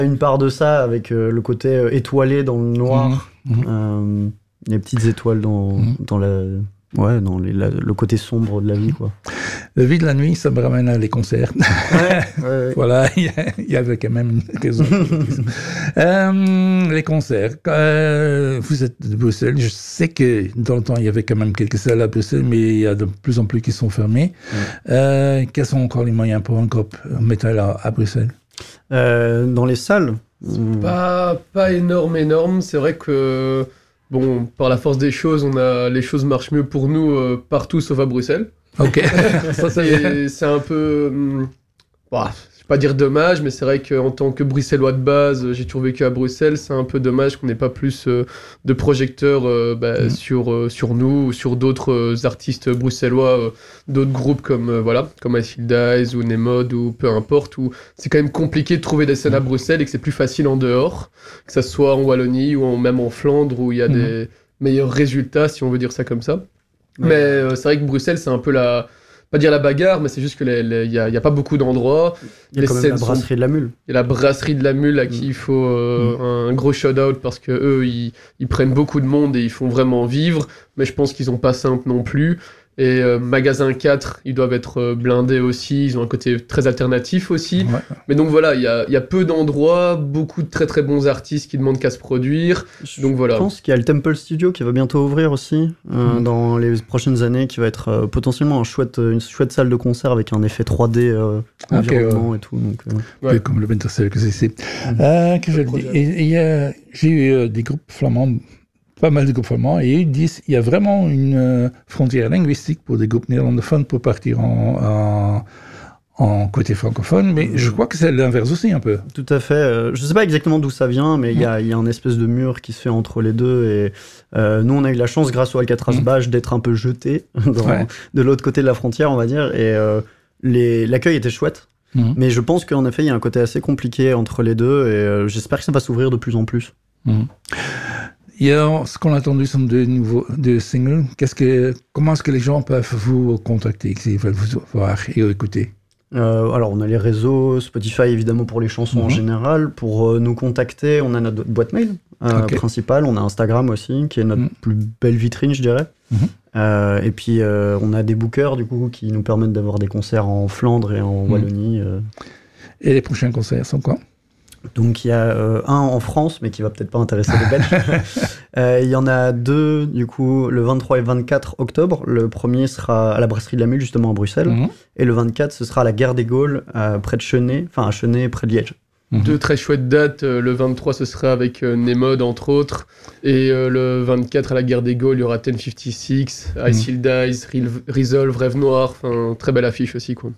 Une part de ça avec le côté étoilé dans le noir. Les petites étoiles dans le côté sombre de la vie, quoi. La vie de la nuit, ça me ramène à les concerts. Ouais. Voilà, il y avait quand même une raison. Les concerts. Vous êtes de Bruxelles. Je sais que dans le temps, il y avait quand même quelques salles à Bruxelles, mais il y a de plus en plus qui sont fermées. Quels sont encore les moyens pour un groupe métal à Bruxelles? Dans les salles Pas énorme. C'est vrai que, bon, par la force des choses, les choses marchent mieux pour nous partout sauf à Bruxelles. Ok. C'est un peu... je vais pas dire dommage, mais c'est vrai qu'en tant que Bruxellois de base, j'ai toujours vécu à Bruxelles, c'est un peu dommage qu'on n'ait pas plus de projecteurs sur nous ou sur d'autres artistes bruxellois, d'autres groupes comme Icefield Dies ou Nemod ou peu importe, où c'est quand même compliqué de trouver des scènes à Bruxelles et que c'est plus facile en dehors, que ça soit en Wallonie ou même en Flandre où il y a des meilleurs résultats, si on veut dire ça comme ça. Mais c'est vrai que Bruxelles, c'est un peu pas dire la bagarre, mais c'est juste que il y a pas beaucoup d'endroits. Il y a quand même la brasserie de la Mule. Il y a la brasserie de la Mule à qui il faut un gros shout-out parce que eux, ils prennent beaucoup de monde et ils font vraiment vivre. Mais je pense qu'ils ont pas simple non plus. Et Magasin 4, ils doivent être blindés aussi. Ils ont un côté très alternatif aussi. Ouais. Mais donc voilà, il y a peu d'endroits, beaucoup de très très bons artistes qui demandent qu'à se produire. Donc voilà. Je pense qu'il y a le Temple Studio qui va bientôt ouvrir aussi dans les prochaines années, qui va être potentiellement une chouette salle de concert avec un effet 3D environnement et tout. Donc, comme le Wintercell que c'est. J'ai eu des groupes flamands. Pas mal de groupes flamands, et ils disent qu'il y a vraiment une frontière linguistique pour des groupes néerlandophones pour partir en côté francophone, mais je crois que c'est l'inverse aussi un peu. Tout à fait. Je ne sais pas exactement d'où ça vient, mais il y a un espèce de mur qui se fait entre les deux, et nous on a eu la chance, grâce au Alcatraz Bash, d'être un peu jetés de l'autre côté de la frontière, on va dire, et l'accueil était chouette. Mais je pense qu'en effet, il y a un côté assez compliqué entre les deux, et j'espère que ça va s'ouvrir de plus en plus. Il y a ce qu'on a entendu sont deux singles. Comment est-ce que les gens peuvent vous contacter s'ils veulent vous voir et écouter? Alors, on a les réseaux, Spotify évidemment pour les chansons en général. Pour nous contacter, on a notre boîte mail principale. On a Instagram aussi, qui est notre plus belle vitrine, je dirais. Et puis, on a des bookers du coup qui nous permettent d'avoir des concerts en Flandre et en Wallonie. Et les prochains concerts sont quoi? Donc il y a un en France, mais qui va peut-être pas intéresser les Belges. Il y en a deux, du coup, le 23 et 24 octobre. Le premier sera à la brasserie de la Mule, justement à Bruxelles. Et le 24, ce sera à la Gare des Gaules, près de Chenay, enfin à Chenay, près de Liège. Deux très chouettes dates. Le 23, ce sera avec Nemod, entre autres. Et le 24, à la Gare des Gaules, il y aura 1056, Icefield Dies, Resolve, Rêve Noir. Enfin, très belle affiche aussi, quoi.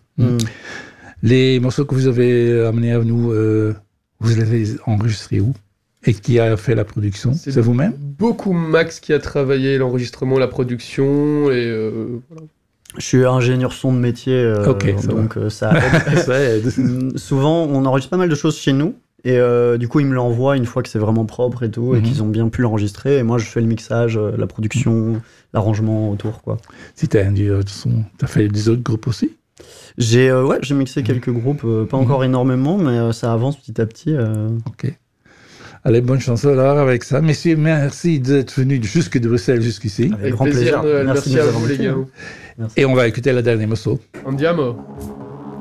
Les morceaux que vous avez amenés à nous... vous l'avez enregistré où? Et qui a fait la production? C'est vous-même? Beaucoup Max qui a travaillé l'enregistrement, la production, et voilà. Je suis ingénieur son de métier, donc ça aide. Souvent, on enregistre pas mal de choses chez nous, et du coup, ils me l'envoient une fois que c'est vraiment propre et tout, et qu'ils ont bien pu l'enregistrer, et moi, je fais le mixage, la production, l'arrangement autour, quoi. Si t'es ingénieur de son, t'as fait des autres groupes aussi? J'ai mixé quelques groupes, pas encore énormément, mais ça avance petit à petit. Ok. Allez, bonne chance alors avec ça. Messieurs, merci d'être venus jusque de Bruxelles jusqu'ici. Avec grand plaisir. Merci à vous, les gars. Et on va écouter la dernière morceau. Andiamo.